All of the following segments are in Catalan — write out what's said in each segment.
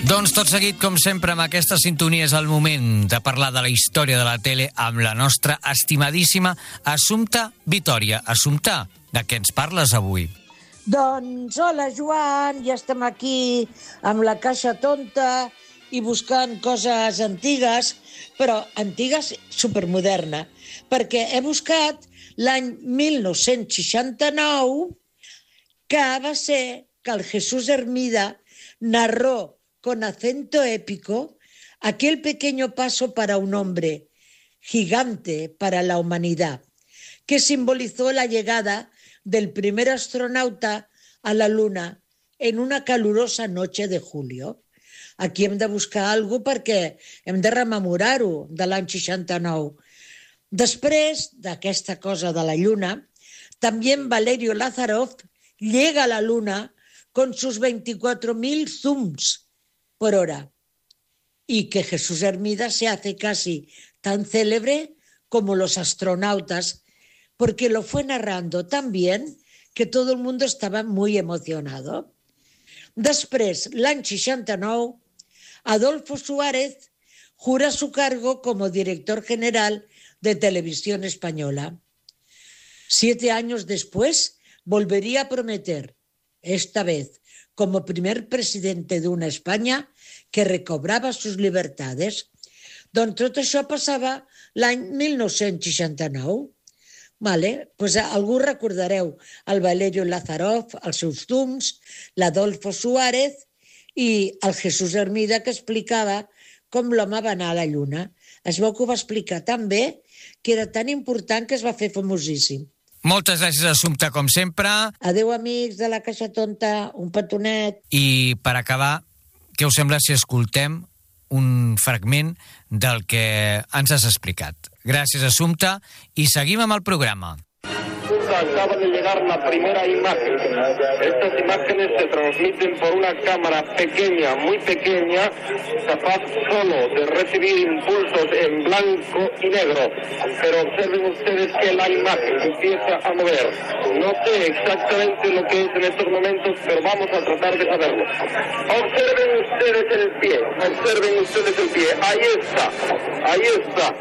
Doncs tot seguit, com sempre, amb aquesta sintonia és el moment de parlar de la història de la tele amb la nostra estimadíssima Assumpta Vitòria. Assumpta, de què ens parles avui? Doncs hola Joan, ja estem aquí amb la caixa tonta i buscant coses antigues, però antigues supermoderna, perquè he buscat l'any 1969, que va ser que el Jesús Hermida narró con acento épico aquel pequeño paso para un hombre, gigante para la humanidad, que simbolizó la llegada del primer astronauta a la Luna en una calurosa noche de julio. Aquí hem de buscar alguna cosa perquè hem de rememorar-ho de l'any 69. Després d'aquesta cosa de la Lluna, també Valerio Lázarov llega a la Luna con sus 24.000 zooms por hora, y que Jesús Hermida se hace casi tan célebre como los astronautas, porque lo fue narrando tan bien que todo el mundo estaba muy emocionado. Després, l'any 69, Adolfo Suárez jura su cargo como director general de Televisión Española. 7 años después, volvería a prometer, esta vez como primer presidente d'una Espanya que recobrava sus libertades. Doncs tot això passava l'any 1969. Pues algú recordareu el Valerio Lázarov, els seus zooms, l'Adolfo Suárez i el Jesús Hermida, que explicava com l'home va anar a la Lluna. Es veu que ho va explicar tan bé que era tan important que es va fer famosíssim. Moltes gràcies, Assumpta, com sempre. Adéu, amics de la Caixa Tonta, un petonet. I per acabar, què us sembla si escoltem un fragment del que ens has explicat? Gràcies, Assumpta, i seguim amb el programa. Acaba de llegar la primera imagen. Estas imágenes se transmiten por una cámara pequeña, muy pequeña, capaz solo de recibir impulsos en blanco y negro. Pero observen ustedes que la imagen empieza a mover. No sé exactamente lo que es en estos momentos, pero vamos a tratar de saberlo. Observen ustedes el pie, observen ustedes el pie. Ahí está, ahí está.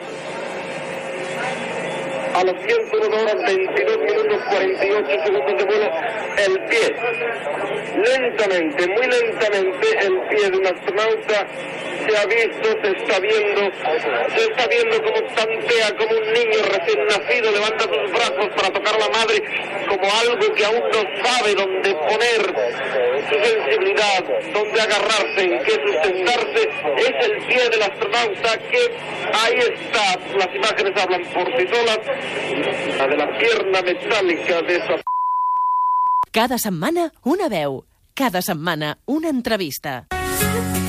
A las 101 horas 22 minutos 48 segundos de vuelo, el pie. Lentamente, muy lentamente, el pie de un astronauta se ha visto, se está viendo como tantea, como un niño recién nacido levanta sus brazos para tocar a la madre, como algo que aún no sabe dónde poner su sensibilidad, dónde agarrarse, en qué sustentarse. Es el pie del astronauta que ahí está. Las imágenes hablan por sí solas. La de la pierna metálica de esa... Cada setmana una veu, cada setmana una entrevista.